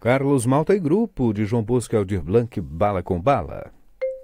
Carlos Malta e Grupo, de João Bosco e Aldir Blanc, Bala com Bala.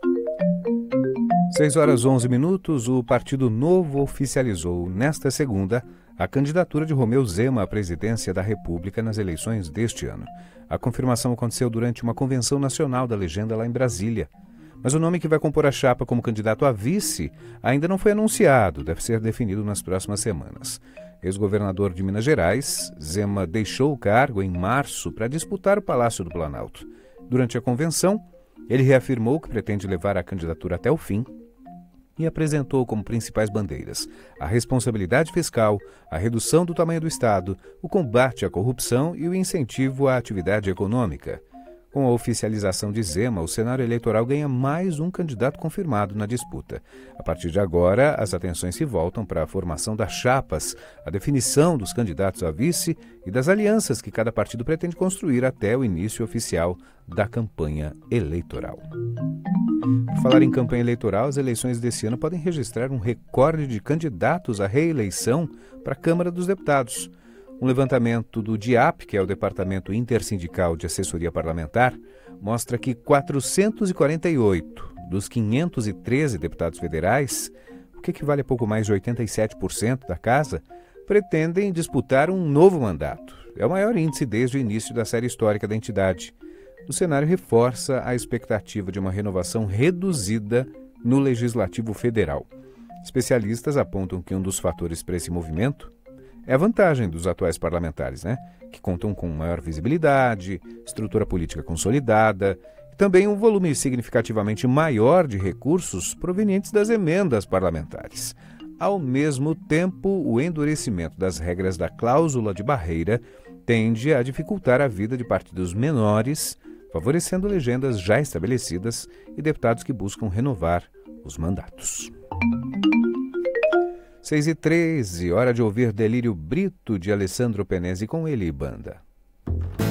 6h11, o Partido Novo oficializou nesta segunda a candidatura de Romeu Zema à presidência da República nas eleições deste ano. A confirmação aconteceu durante uma convenção nacional da legenda lá em Brasília. Mas o nome que vai compor a chapa como candidato a vice ainda não foi anunciado, deve ser definido nas próximas semanas. Ex-governador de Minas Gerais, Zema deixou o cargo em março para disputar o Palácio do Planalto. Durante a convenção, ele reafirmou que pretende levar a candidatura até o fim e apresentou como principais bandeiras a responsabilidade fiscal, a redução do tamanho do Estado, o combate à corrupção e o incentivo à atividade econômica. Com a oficialização de Zema, o cenário eleitoral ganha mais um candidato confirmado na disputa. A partir de agora, as atenções se voltam para a formação das chapas, a definição dos candidatos a vice e das alianças que cada partido pretende construir até o início oficial da campanha eleitoral. Por falar em campanha eleitoral, as eleições desse ano podem registrar um recorde de candidatos à reeleição para a Câmara dos Deputados. Um levantamento do DIAP, que é o Departamento Intersindical de Assessoria Parlamentar, mostra que 448 dos 513 deputados federais, o que equivale a pouco mais de 87% da casa, pretendem disputar um novo mandato. É o maior índice desde o início da série histórica da entidade. O cenário reforça a expectativa de uma renovação reduzida no Legislativo Federal. Especialistas apontam que um dos fatores para esse movimento é a vantagem dos atuais parlamentares, que contam com maior visibilidade, estrutura política consolidada e também um volume significativamente maior de recursos provenientes das emendas parlamentares. Ao mesmo tempo, o endurecimento das regras da cláusula de barreira tende a dificultar a vida de partidos menores, favorecendo legendas já estabelecidas e deputados que buscam renovar os mandatos. 6h13, hora de ouvir Delírio Brito, de Alessandro Penese, com ele e banda.